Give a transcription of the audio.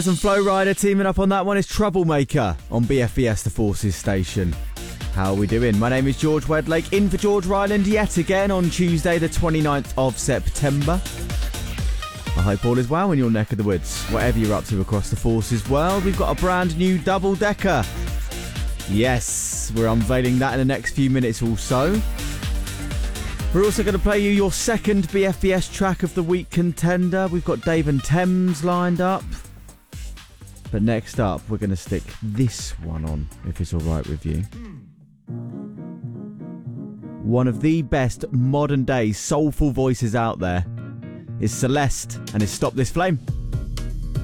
And Flow Rider teaming up on that one is Troublemaker on BFBS The Forces station. How are we doing? My name is George Wedlake, in for George Ryland yet again on Tuesday the 29th of September. I hope all is well in your neck of the woods. Whatever you're up to across the Forces world, we've got a brand new double-decker. Yes, we're unveiling that in the next few minutes or so. We're also going to play you your second BFBS track of the week contender. We've got Dave and Thames lined up. But next up, we're going to stick this one on, if it's all right with you. One of the best modern-day soulful voices out there is Celeste and his Stop This Flame.